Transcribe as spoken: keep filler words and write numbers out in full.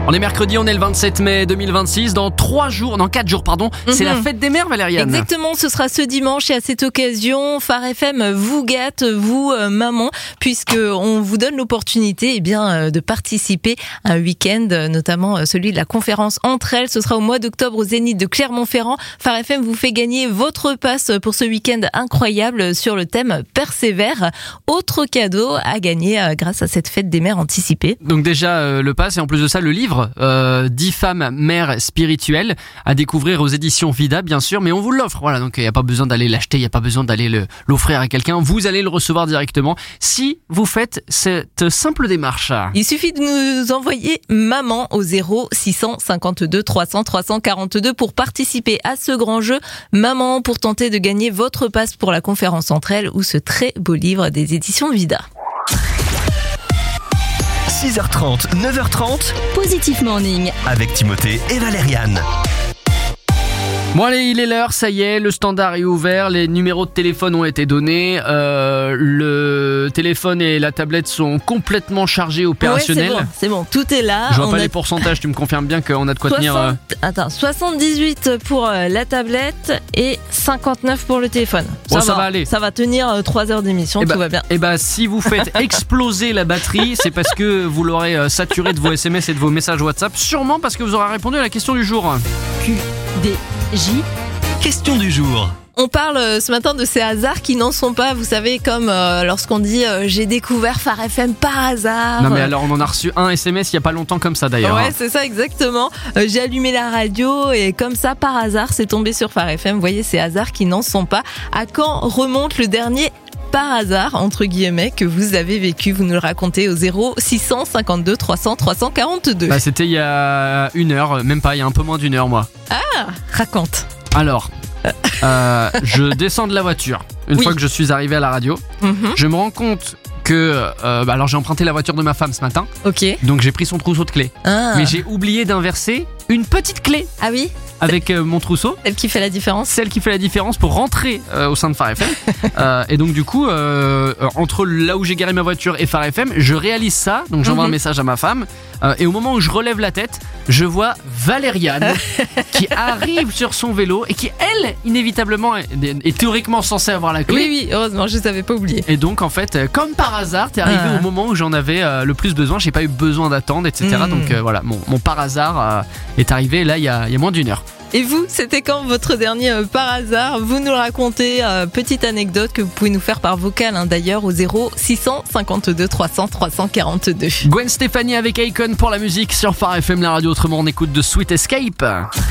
On est mercredi, on est le vingt-sept mai deux mille vingt-six. Dans trois jours, dans quatre jours, pardon, mm-hmm. c'est la fête des mères, Valériane. Exactement, ce sera ce dimanche et à cette occasion, Phare F M vous gâte, vous, euh, maman, puisque on vous donne l'opportunité, eh bien, euh, de participer à un week-end, notamment euh, celui de la conférence Entre elles. Ce sera au mois d'octobre au Zénith de Clermont-Ferrand. Phare F M vous fait gagner votre passe pour ce week-end incroyable sur le thème Persévère. Autre cadeau à gagner euh, grâce à cette fête des mères anticipée. Donc déjà euh, le pass et en plus de ça le livre euh, dix femmes mères spirituelles à découvrir aux éditions Vida, bien sûr, mais on vous l'offre. Voilà, donc il n'y a pas besoin d'aller l'acheter, il n'y a pas besoin d'aller le, l'offrir à quelqu'un. Vous allez le recevoir directement si vous faites cette simple démarche. Il suffit de nous envoyer maman au zéro six cent cinquante-deux trois cents trois cent quarante-deux pour participer à ce grand jeu. Maman, pour tenter de gagner votre passe pour la conférence Entre elles ou ce très beau livre des éditions Vida. six heures trente, neuf heures trente, Positif Morning avec Timothée et Valériane. Bon allez, il est l'heure, ça y est, le standard est ouvert, les numéros de téléphone ont été donnés, euh, le téléphone et la tablette sont complètement chargés, opérationnels. Ouais, c'est bon, c'est bon, tout est là. Je vois on pas a... les pourcentages, tu me confirmes bien qu'on a de quoi soixante... tenir... Euh... Attends, soixante-dix-huit pour la tablette et cinquante-neuf pour le téléphone. Ça, Bon, va, ça va aller. Ça va tenir trois heures d'émission, et tout bah, va bien. Et bah si vous faites exploser la batterie, c'est parce que vous l'aurez saturé de vos S M S et de vos messages WhatsApp, sûrement parce que vous aurez répondu à la question du jour. Q D J Question du jour. On parle ce matin de ces hasards qui n'en sont pas, vous savez, comme euh, lorsqu'on dit euh, j'ai découvert Phare F M par hasard. Non mais alors on en a reçu un S M S il y a pas longtemps comme ça d'ailleurs. Ouais, c'est ça exactement. Euh, j'ai allumé la radio et comme ça par hasard c'est tombé sur Phare F M. Vous voyez, ces hasards qui n'en sont pas. À quand remonte le dernier par hasard, entre guillemets, que vous avez vécu? Vous nous le racontez au zéro six cent cinquante-deux trois cents trois cent quarante-deux. Bah c'était il y a une heure, même pas, il y a un peu moins d'une heure moi. Ah, raconte. Alors, euh, je descends de la voiture. Une oui. fois que je suis arrivé à la radio, Mm-hmm. je me rends compte que... Euh, bah alors j'ai emprunté la voiture de ma femme ce matin. Ok. Donc j'ai pris son trousseau de clés. Ah. Mais j'ai oublié d'inverser une petite clé Ah oui, avec euh, mon trousseau. celle qui fait la différence. Celle qui fait la différence pour rentrer euh, au sein de Phare F M. euh, et donc du coup, euh, entre là où j'ai garé ma voiture et Phare F M, je réalise ça. Donc j'envoie Mm-hmm. un message à ma femme. Euh, et au moment où je relève la tête, je vois Valériane qui arrive sur son vélo et qui, elle, inévitablement, est, est théoriquement censée avoir la clé. Oui, oui, heureusement, je ne t'avais pas oublié. Et donc en fait, euh, comme par hasard, t'es arrivé Ah. au moment où j'en avais euh, le plus besoin. J'ai pas eu besoin d'attendre, et cetera. Mm. Donc euh, voilà, mon, mon par hasard euh, est arrivé là il y a, il y a moins d'une heure. Et vous, c'était quand votre dernier euh, par hasard? Vous nous le racontez, euh, petite anecdote que vous pouvez nous faire par vocal, hein, d'ailleurs, au zéro six cent cinquante-deux trois cents trois cent quarante-deux. Gwen Stefani avec Akon pour la musique sur Phare F M, la radio. Autrement, on écoute de Sweet Escape.